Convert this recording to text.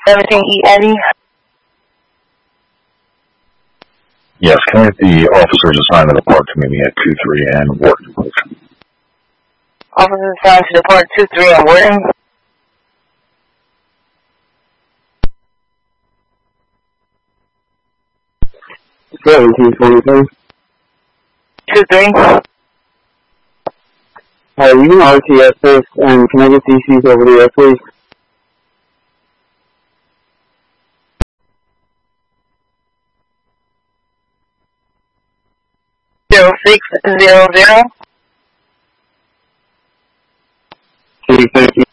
17E Eddie. Yes, can I get the officers assigned to the park committee at 2-3 and Wharton, please? Officers assigned to the park 2-3 and Wharton. $17.23. 2-3. You can RTS this, and can I get DCs over the air, please? Zero 600. Thank you.